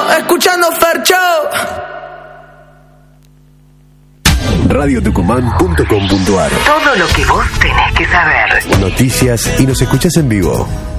escuchando Fercho. radiotucumán.com.ar. Todo lo que vos tenés que saber. Noticias y nos escuchás en vivo.